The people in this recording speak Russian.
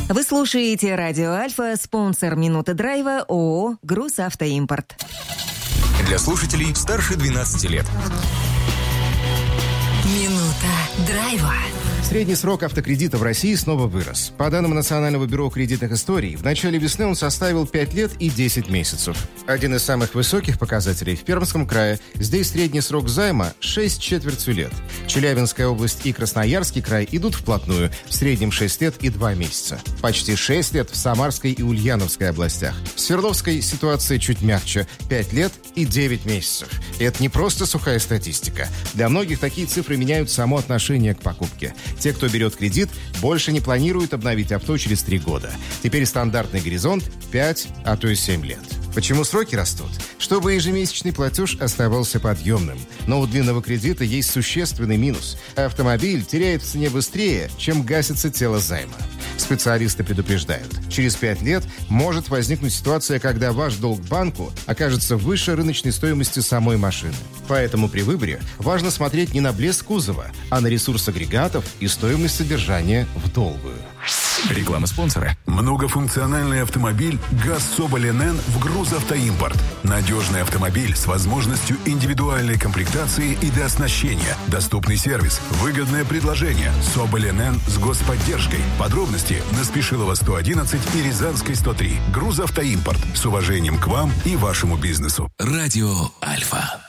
Вы слушаете «Радио Альфа», спонсор «Минуты драйва» ООО «Грузавтоимпорт». Для слушателей старше 12 лет. Минута драйва. Средний срок автокредита в России снова вырос. По данным Национального бюро кредитных историй, в начале весны он составил 5 лет и 10 месяцев. Один из самых высоких показателей в Пермском крае. Здесь средний срок займа 6,75 лет. Челябинская область и Красноярский край идут вплотную, в среднем 6 лет и 2 месяца. Почти 6 лет в Самарской и Ульяновской областях. В Свердловской ситуация чуть мягче – 5 лет и 9 месяцев. И это не просто сухая статистика. Для многих такие цифры меняют само отношение к покупке. Те, кто берет кредит, больше не планируют обновить авто через 3 года. Теперь стандартный горизонт – 5, а то и 7 лет. Почему сроки растут? Чтобы ежемесячный платеж оставался подъемным. Но у длинного кредита есть существенный минус. Автомобиль теряет в цене быстрее, чем гасится тело займа. Специалисты предупреждают, через 5 лет может возникнуть ситуация, когда ваш долг банку окажется выше рыночной стоимости самой машины. Поэтому при выборе важно смотреть не на блеск кузова, а на ресурс агрегатов и стоимость содержания в долгую. Реклама спонсора. Многофункциональный автомобиль ГАЗ Соболь НН в Грузавтоимпорт. Надежный автомобиль с возможностью индивидуальной комплектации и дооснащения. Доступный сервис. Выгодное предложение. Соболь НН с господдержкой. Подробности на Спешилова 111 и Рязанской 103. Грузавтоимпорт. С уважением к вам и вашему бизнесу. Радио Альфа.